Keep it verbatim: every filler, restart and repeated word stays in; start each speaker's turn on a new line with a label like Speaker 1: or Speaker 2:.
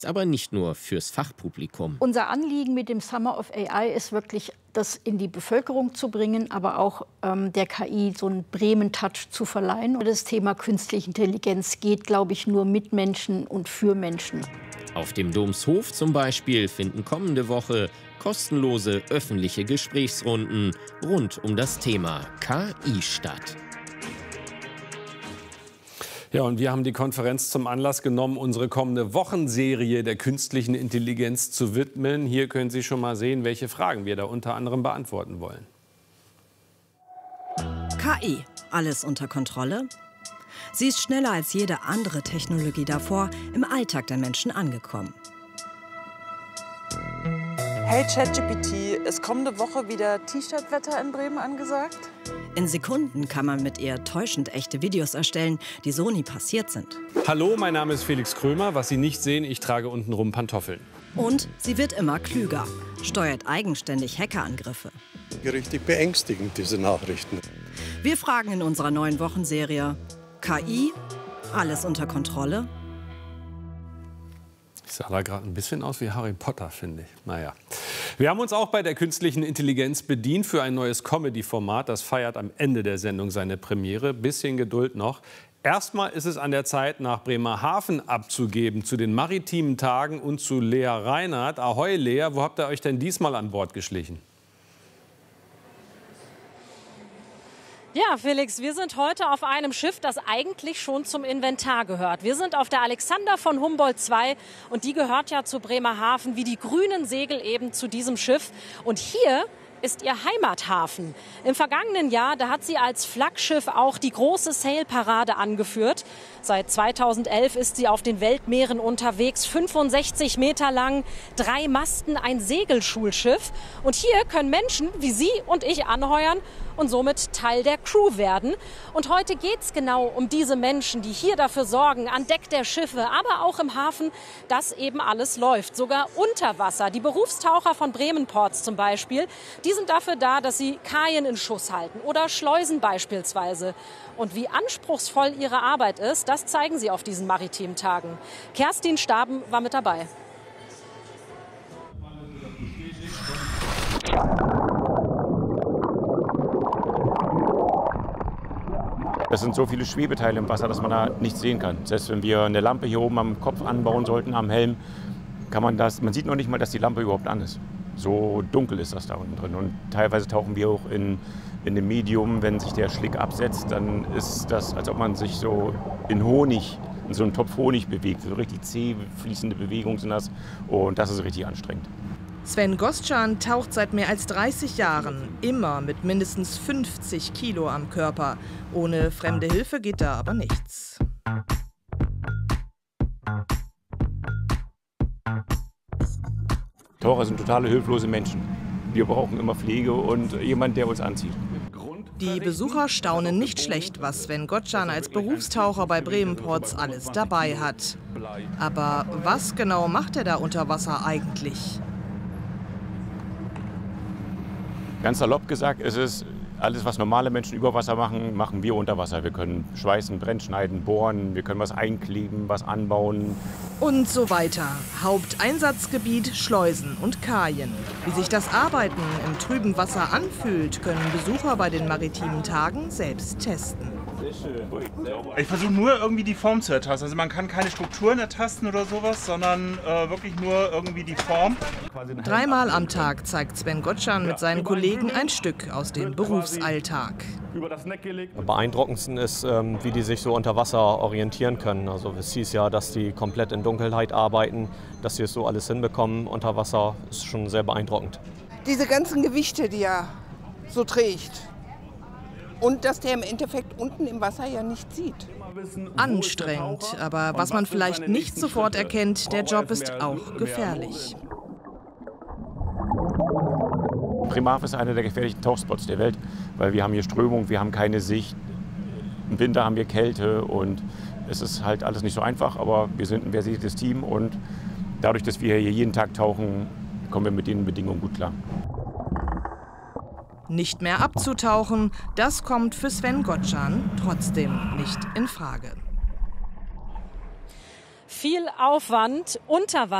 Speaker 1: Aber nicht nur fürs Fachpublikum.
Speaker 2: Unser Anliegen mit dem Summer of A I ist wirklich, das in die Bevölkerung zu bringen, aber auch ähm, der K I so einen Bremen-Touch zu verleihen. Und das Thema künstliche Intelligenz geht, glaube ich, nur mit Menschen und für Menschen.
Speaker 1: Auf dem Domshof zum Beispiel finden kommende Woche kostenlose öffentliche Gesprächsrunden rund um das Thema K I statt.
Speaker 3: Ja, und wir haben die Konferenz zum Anlass genommen, unsere kommende Wochenserie der künstlichen Intelligenz zu widmen. Hier können Sie schon mal sehen, welche Fragen wir da unter anderem beantworten wollen.
Speaker 4: K I, alles unter Kontrolle? Sie ist schneller als jede andere Technologie davor im Alltag der Menschen angekommen.
Speaker 5: Hey ChatGPT, ist kommende Woche wieder T-Shirt-Wetter in Bremen angesagt?
Speaker 4: In Sekunden kann man mit ihr täuschend echte Videos erstellen, die so nie passiert sind.
Speaker 3: Hallo, mein Name ist Felix Krömer. Was Sie nicht sehen, ich trage untenrum Pantoffeln.
Speaker 4: Und sie wird immer klüger, steuert eigenständig Hackerangriffe.
Speaker 6: Richtig beängstigend, diese Nachrichten.
Speaker 4: Wir fragen in unserer neuen Wochenserie: K I, alles unter Kontrolle?
Speaker 3: Ich sah da gerade ein bisschen aus wie Harry Potter, finde ich. Naja. Wir haben uns auch bei der künstlichen Intelligenz bedient für ein neues Comedy-Format. Das feiert am Ende der Sendung seine Premiere. Bisschen Geduld noch. Erstmal ist es an der Zeit, nach Bremerhaven abzugeben, zu den maritimen Tagen und zu Lea Reinhardt. Ahoi, Lea, wo habt ihr euch denn diesmal an Bord geschlichen?
Speaker 7: Ja, Felix, wir sind heute auf einem Schiff, das eigentlich schon zum Inventar gehört. Wir sind auf der Alexander von Humboldt zwei und die gehört ja zu Bremerhaven, wie die grünen Segel eben zu diesem Schiff. Und hier ist ihr Heimathafen. Im vergangenen Jahr, da hat sie als Flaggschiff auch die große Sail-Parade angeführt. Seit zweitausendelf ist sie auf den Weltmeeren unterwegs, fünfundsechzig Meter lang, drei Masten, ein Segelschulschiff. Und hier können Menschen wie Sie und ich anheuern und somit Teil der Crew werden. Und heute geht es genau um diese Menschen, die hier dafür sorgen, an Deck der Schiffe, aber auch im Hafen, dass eben alles läuft, sogar unter Wasser. Die Berufstaucher von Bremen Ports zum Beispiel, die sind dafür da, dass sie Kajen in Schuss halten oder Schleusen beispielsweise. Und wie anspruchsvoll ihre Arbeit ist, das zeigen sie auf diesen maritimen Tagen. Kerstin Staben war mit dabei.
Speaker 8: Es sind so viele Schwebeteile im Wasser, dass man da nichts sehen kann. Selbst wenn wir eine Lampe hier oben am Kopf anbauen sollten, am Helm, kann man das, man sieht noch nicht mal, dass die Lampe überhaupt an ist. So dunkel ist das da unten drin. Und teilweise tauchen wir auch in, in dem Medium, wenn sich der Schlick absetzt, dann ist das, als ob man sich so in Honig, in so einen Topf Honig bewegt. So richtig zäh fließende Bewegungen sind das. Und das ist richtig anstrengend.
Speaker 9: Sven Gostschan taucht seit mehr als dreißig Jahren, immer mit mindestens fünfzig Kilo am Körper. Ohne fremde Hilfe geht da aber nichts.
Speaker 8: Taucher sind totale hilflose Menschen. Wir brauchen immer Pflege und jemand, der uns anzieht.
Speaker 9: Die Besucher staunen nicht schlecht, was Sven Gostschan als Berufstaucher bei Bremen Ports alles dabei hat. Aber was genau macht er da unter Wasser eigentlich?
Speaker 8: Ganz salopp gesagt, ist es alles, was normale Menschen über Wasser machen, machen wir unter Wasser. Wir können schweißen, brennschneiden, bohren, wir können was einkleben, was anbauen.
Speaker 9: Und so weiter. Haupteinsatzgebiet Schleusen und Kajen. Wie sich das Arbeiten im trüben Wasser anfühlt, können Besucher bei den maritimen Tagen selbst testen.
Speaker 10: Ich versuche nur irgendwie die Form zu ertasten. Also man kann keine Strukturen ertasten oder sowas, sondern äh, wirklich nur irgendwie die Form.
Speaker 9: Dreimal am Tag zeigt Sven Gostschan mit seinen Kollegen ein Stück aus dem Berufsalltag.
Speaker 11: Am beeindruckendsten ist, wie die sich so unter Wasser orientieren können. Also es hieß ja, dass die komplett in Dunkelheit arbeiten, dass sie es so alles hinbekommen unter Wasser, ist schon sehr beeindruckend.
Speaker 12: Diese ganzen Gewichte, die er so trägt. Und dass der im Endeffekt unten im Wasser ja nicht sieht.
Speaker 9: Anstrengend, aber was man vielleicht nicht sofort erkennt, der Job ist auch gefährlich.
Speaker 8: Bremerhaven ist einer der gefährlichsten Tauchspots der Welt, weil wir haben hier Strömung, wir haben keine Sicht. Im Winter haben wir Kälte und es ist halt alles nicht so einfach, aber wir sind ein versiertes Team und dadurch, dass wir hier jeden Tag tauchen, kommen wir mit den Bedingungen gut klar.
Speaker 9: Nicht mehr abzutauchen, das kommt für Sven Gostschan trotzdem nicht in Frage.
Speaker 7: viel Aufwand unter Wasser.